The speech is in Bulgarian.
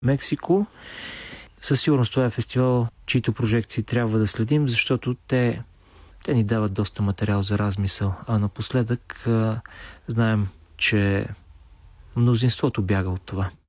Мексико. Със сигурност това е фестивал, чието прожекции трябва да следим, защото те ни дават доста материал за размисъл. А напоследък знаем, че мнозинството бяга от това.